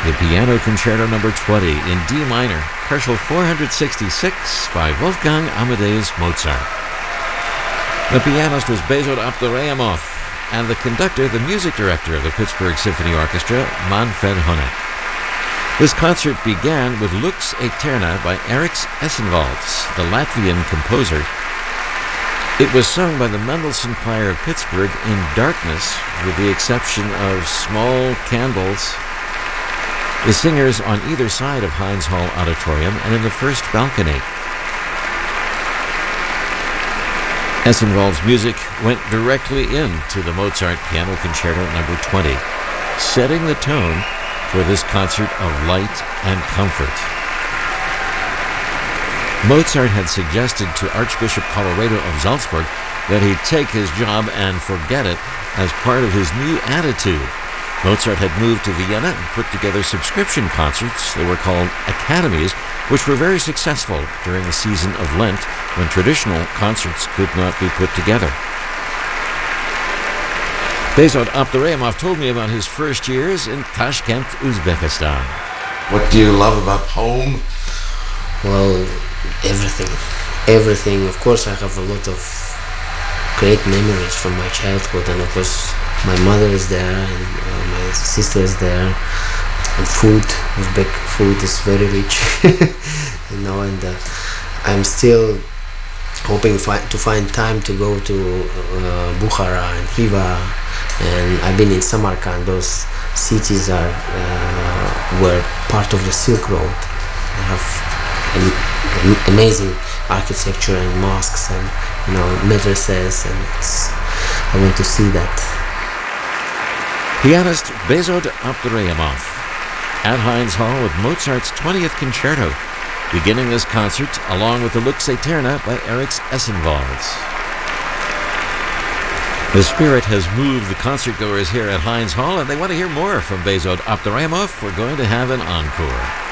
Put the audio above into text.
the Piano Concerto No. 20 in D minor, Partial 466 by Wolfgang Amadeus Mozart. The pianist was Bezod Abdurrahimov, and the conductor, the music director of the Pittsburgh Symphony Orchestra, Manfred Honeck. This concert began with Lux Aeterna by Eriks Essenwalds, the Latvian composer. It was sung by the Mendelssohn Choir of Pittsburgh in darkness, with the exception of small candles. The singers on either side of Heinz Hall Auditorium and in the first balcony. Essenwald's music went directly into the Mozart Piano Concerto No. 20, setting the tone for this concert of light and comfort. Mozart had suggested to Archbishop Colloredo of Salzburg that he take his job and forget it as part of his new attitude. Mozart had moved to Vienna and put together subscription concerts. They were called academies, which were very successful during the season of Lent, when traditional concerts could not be put together. Bezod Abdurrahimov told me about his first years in Tashkent, Uzbekistan. What do you love about home? Well, everything. Everything. Of course, I have a lot of great memories from my childhood, and of course, my mother is there, and my sister is there, and food, Uzbek food is very rich, and I'm still hoping to find time to go to Bukhara and Khiva, and I've been in Samarkand. Those cities were part of the Silk Road. They have amazing architecture and mosques and madrasas, and I want to see that. Pianist Bezod Abdurrahimov at Heinz Hall with Mozart's 20th Concerto, beginning this concert along with the Lux Aeterna by Eriks Essenwalds. The spirit has moved the concertgoers here at Heinz Hall, and they want to hear more from Bezod Abdurrahimov. We're going to have an encore.